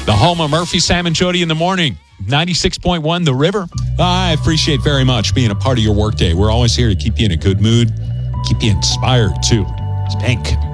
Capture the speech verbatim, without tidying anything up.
The home of Murphy, Sam, and Jody in the morning. ninety-six point one The River. I appreciate very much being a part of your workday. We're always here to keep you in a good mood, keep you inspired, too. Spank.